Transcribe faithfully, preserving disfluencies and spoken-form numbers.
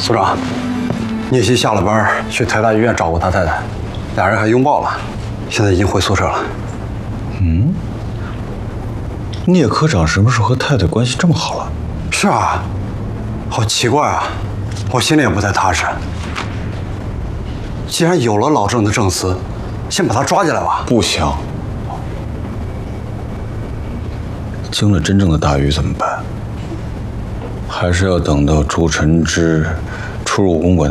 所长，聂西下了班去台大医院找过他太太，俩人还拥抱了，现在已经回宿舍了。 嗯，聂科长什么时候和太太关系这么好了？ 是啊，好奇怪啊，我心里也不太踏实。既然有了老郑的证词，先把他抓进来吧。 不行，惊了真正的大鱼怎么办？还是要等到朱晨之出入武功馆